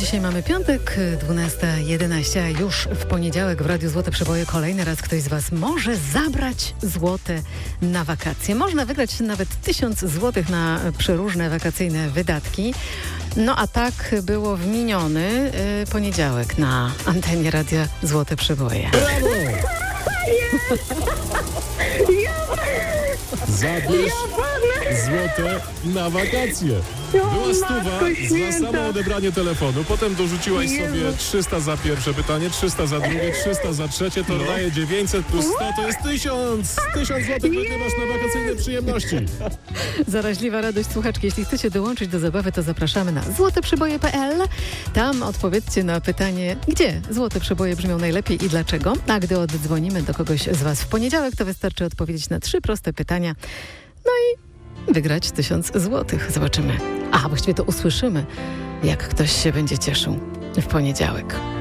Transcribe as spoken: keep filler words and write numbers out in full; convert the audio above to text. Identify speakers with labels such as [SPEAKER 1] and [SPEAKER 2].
[SPEAKER 1] Dzisiaj mamy piątek, dwunasta jedenaście, a już w poniedziałek w Radiu Złote Przeboje kolejny raz ktoś z Was może zabrać złote na wakacje. Można wygrać nawet tysiąc złotych na przeróżne wakacyjne wydatki. No a tak było w miniony y, poniedziałek na antenie Radia Złote Przeboje.
[SPEAKER 2] Brawo! Zabierz złote na wakacje. Była stuwa za samo odebranie telefonu, potem dorzuciłaś sobie trzysta za pierwsze pytanie, trzysta za drugie, trzysta za trzecie, to daje dziewięćset plus sto, to jest tysiąc! tysiąc złotych wygrywasz na wakacyjne przyjemności.
[SPEAKER 1] Zaraźliwa radość słuchaczki. Jeśli chcecie dołączyć do zabawy, to zapraszamy na złote przeboje kropka pe el. Tam odpowiedzcie na pytanie, gdzie złote przeboje brzmią najlepiej i dlaczego. A gdy oddzwonimy do kogoś z Was w poniedziałek, to wystarczy odpowiedzieć na trzy proste pytania. No i wygrać tysiąc złotych. Zobaczymy. A właściwie to usłyszymy, jak ktoś się będzie cieszył w poniedziałek.